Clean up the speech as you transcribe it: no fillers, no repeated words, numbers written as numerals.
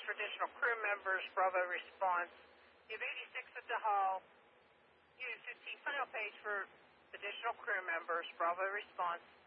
for additional crew members. Bravo response. You have 86 at the hull. You have 15 final page for additional crew members. Bravo response.